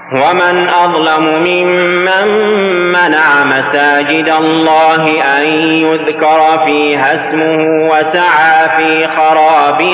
ومن أظلم ممن منع مساجد الله أن يذكر فيها اسمه وسعى في خرابها